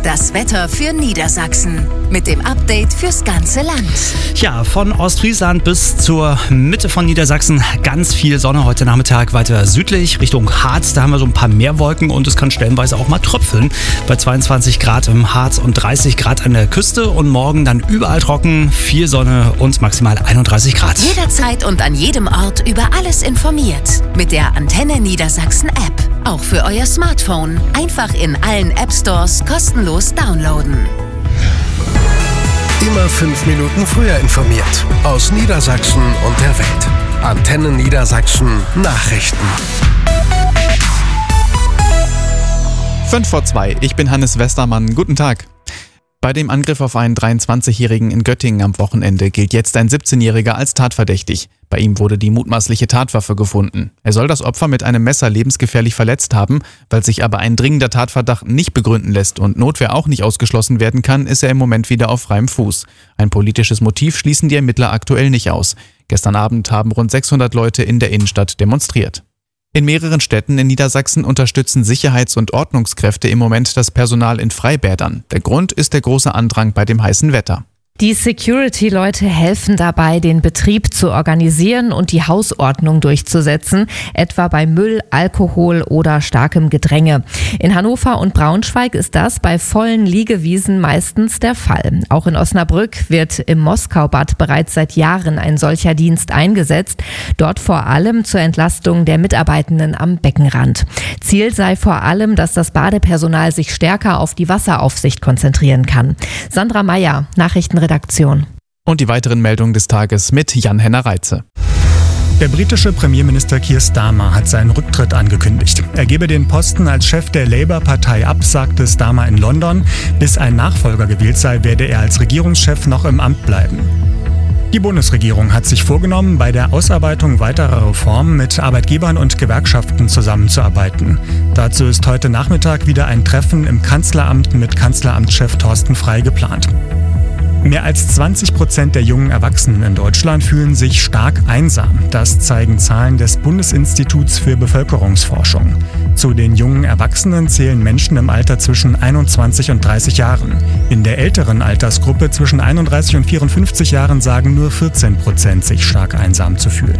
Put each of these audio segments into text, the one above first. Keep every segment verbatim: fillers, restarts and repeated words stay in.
Das Wetter für Niedersachsen mit dem Update fürs ganze Land. Ja, von Ostfriesland bis zur Mitte von Niedersachsen ganz viel Sonne. Heute Nachmittag weiter südlich Richtung Harz. Da haben wir so ein paar mehr Wolken und es kann stellenweise auch mal tröpfeln. Bei zweiundzwanzig Grad im Harz und dreißig Grad an der Küste. Und morgen dann überall trocken, viel Sonne und maximal einunddreißig Grad. Jederzeit und an jedem Ort über alles informiert. Mit der Antenne Niedersachsen App. Auch für euer Smartphone. Einfach in allen App Stores kostenlos downloaden. Immer fünf Minuten früher informiert. Aus Niedersachsen und der Welt. Antenne Niedersachsen Nachrichten. Fünf vor zwei. Ich bin Hannes Westermann. Guten Tag. Bei dem Angriff auf einen dreiundzwanzigjährigen in Göttingen am Wochenende gilt jetzt ein siebzehnjähriger als tatverdächtig. Bei ihm wurde die mutmaßliche Tatwaffe gefunden. Er soll das Opfer mit einem Messer lebensgefährlich verletzt haben. Weil sich aber ein dringender Tatverdacht nicht begründen lässt und Notwehr auch nicht ausgeschlossen werden kann, ist er im Moment wieder auf freiem Fuß. Ein politisches Motiv schließen die Ermittler aktuell nicht aus. Gestern Abend haben rund sechshundert Leute in der Innenstadt demonstriert. In mehreren Städten in Niedersachsen unterstützen Sicherheits- und Ordnungskräfte im Moment das Personal in Freibädern. Der Grund ist der große Andrang bei dem heißen Wetter. Die Security-Leute helfen dabei, den Betrieb zu organisieren und die Hausordnung durchzusetzen, etwa bei Müll, Alkohol oder starkem Gedränge. In Hannover und Braunschweig ist das bei vollen Liegewiesen meistens der Fall. Auch in Osnabrück wird im Moskaubad bereits seit Jahren ein solcher Dienst eingesetzt, dort vor allem zur Entlastung der Mitarbeitenden am Beckenrand. Ziel sei vor allem, dass das Badepersonal sich stärker auf die Wasseraufsicht konzentrieren kann. Sandra Meyer, Nachrichtenredaktion. Und die weiteren Meldungen des Tages mit Jan-Henner Reitze. Der britische Premierminister Keir Starmer hat seinen Rücktritt angekündigt. Er gebe den Posten als Chef der Labour-Partei ab, sagte Starmer in London. Bis ein Nachfolger gewählt sei, werde er als Regierungschef noch im Amt bleiben. Die Bundesregierung hat sich vorgenommen, bei der Ausarbeitung weiterer Reformen mit Arbeitgebern und Gewerkschaften zusammenzuarbeiten. Dazu ist heute Nachmittag wieder ein Treffen im Kanzleramt mit Kanzleramtschef Thorsten Frey geplant. Mehr als zwanzig Prozent der jungen Erwachsenen in Deutschland fühlen sich stark einsam. Das zeigen Zahlen des Bundesinstituts für Bevölkerungsforschung. Zu den jungen Erwachsenen zählen Menschen im Alter zwischen einundzwanzig und dreißig Jahren. In der älteren Altersgruppe zwischen einunddreißig und vierundfünfzig Jahren sagen nur vierzehn Prozent, sich stark einsam zu fühlen.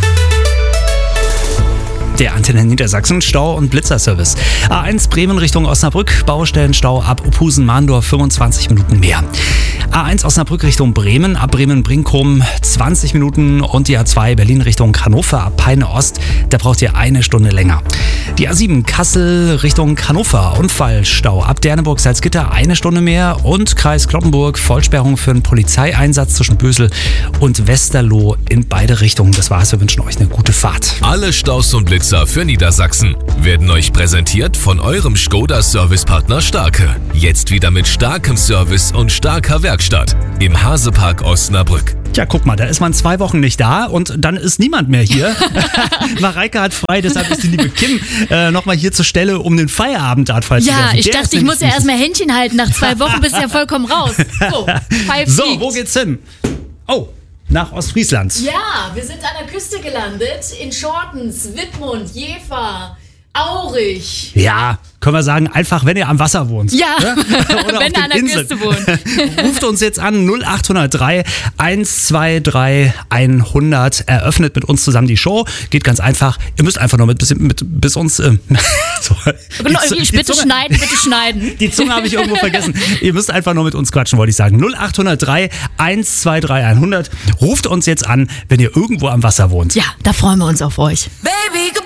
Der Antenne Niedersachsen Stau- und Blitzerservice. A eins Bremen Richtung Osnabrück, Baustellenstau ab Ophusen-Mahndorf fünfundzwanzig Minuten mehr. A eins Osnabrück Richtung Bremen, ab Bremen-Brinkum zwanzig Minuten und die A zwei Berlin Richtung Hannover ab Peine Ost, da braucht ihr eine Stunde länger. Die A sieben Kassel Richtung Hannover, Unfallstau ab Derneburg-Salzgitter eine Stunde mehr und Kreis Cloppenburg Vollsperrung für einen Polizeieinsatz zwischen Bösel und Westerloh in beide Richtungen. Das war's, wir wünschen euch eine gute Fahrt. Alle Staus und Blitzer für Niedersachsen werden euch präsentiert von eurem Skoda-Servicepartner Starke. Jetzt wieder mit starkem Service und starker Werkstatt im Hasepark Osnabrück. Ja, guck mal, da ist man zwei Wochen nicht da und dann ist niemand mehr hier. Mareike hat frei, deshalb ist die liebe Kim äh, nochmal hier zur Stelle, um den Feierabendart zu Ja, ich dachte, ich muss ja erstmal Händchen halten. Nach zwei Wochen bist du ja vollkommen raus. So, so wo geht's hin? Oh, nach Ostfriesland. Ja, wir sind an der Küste gelandet. In Schortens, Wittmund, Jever, Aurich. Ja, können wir sagen, einfach wenn ihr am Wasser wohnt. Ja, oder wenn ihr an der Inseln. Küste wohnt. Ruft uns jetzt an null acht null drei eins zwei drei hundert. Eröffnet mit uns zusammen die Show. Geht ganz einfach. Ihr müsst einfach nur mit bis, mit, bis uns... Äh, so, die, bitte Zunge, schneiden, bitte schneiden. Die Zunge habe ich irgendwo vergessen. Ihr müsst einfach nur mit uns quatschen, wollte ich sagen. null acht null drei eins zwei drei hundert. Ruft uns jetzt an, wenn ihr irgendwo am Wasser wohnt. Ja, da freuen wir uns auf euch. Baby,